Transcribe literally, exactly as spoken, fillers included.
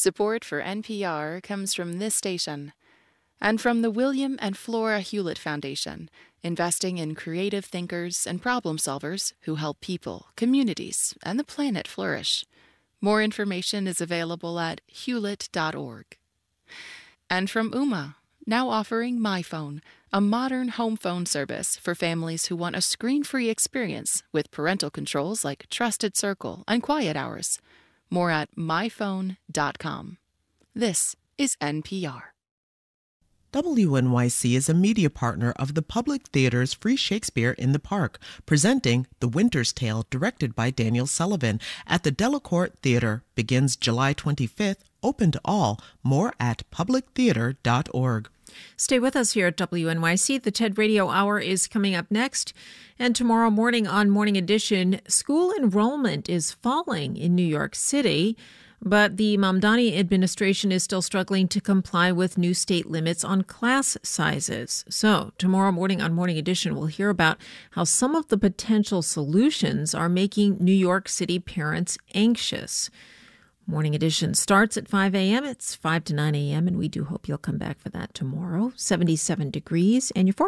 Support for N P R comes from this station and from the William and Flora Hewlett Foundation, investing in creative thinkers and problem solvers who help people, communities, and the planet flourish. More information is available at hewlett dot org. And from Ooma, now offering MyPhone, a modern home phone service for families who want a screen-free experience with parental controls like Trusted Circle and Quiet Hours. More at my phone dot com. This is N P R. W N Y C is a media partner of the Public Theater's Free Shakespeare in the Park, presenting The Winter's Tale, directed by Daniel Sullivan, at the Delacorte Theater. Begins July twenty-fifth, open to all. More at public theater dot org. Stay with us here at W N Y C. The TED Radio Hour is coming up next. And tomorrow morning on Morning Edition, school enrollment is falling in New York City, but the Mamdani administration is still struggling to comply with new state limits on class sizes. So tomorrow morning on Morning Edition, we'll hear about how some of the potential solutions are making New York City parents anxious. Morning Edition starts at five a.m. It's five to nine a.m., and we do hope you'll come back for that tomorrow. seventy-seven degrees, and your